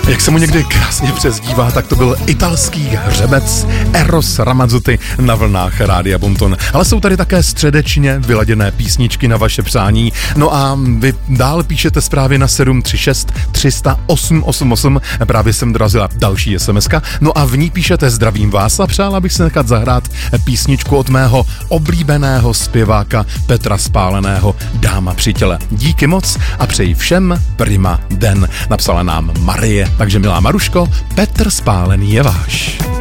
Jak se mu někdy krásně přezdívá, tak to byl italský hřebec Eros Ramazzotti na vlnách Rádia Bonton. Ale jsou tady také středečně vyladěné písničky na vaše přání. No a vy dál píšete zprávy na 736 300 888. Právě jsem dorazila další SMS-ka. No a v ní píšete: zdravím vás a přála bych se nechat zahrát písničku od mého oblíbeného zpěváka Petra Spáleného, Dáma při těle. Díky moc a přeji všem prima den. Napsala nám Marie. Takže milá Maruško, Petr Spálený je váš.